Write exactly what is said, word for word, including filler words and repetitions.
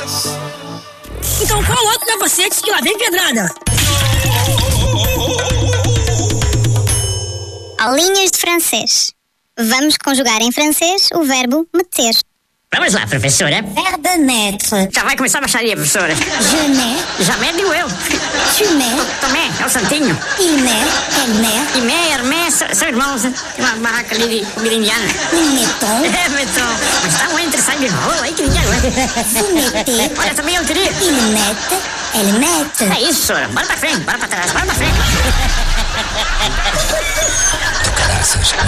Então coloca o capacete que lá vem pedrada. Aulinhas de francês. Vamos conjugar em francês o verbo meter. Vamos lá, professora. Verbe mettre. Já vai começar a baixaria, professora. Je mets. Já digo eu. Tu mets. Tomé, é o santinho. Il met. Elle met. Imé, Hermé, são irmãos. Tem uma barraca ali de comida indiana. Nous mettons. É, metrô. Mas tá um entre sangue rolo aí que ninguém aguenta. Vous mettez. Olha, também eu teria. Il met. Elle met. É isso, professora. Bora pra frente, bora pra trás, bora pra frente.